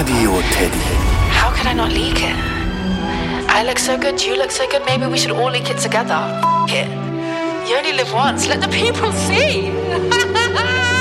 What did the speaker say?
Radio Teddy. How could I not leak it? I look so good, you look so good, maybe we should all leak it together. F*** it. You only live once, let the people see.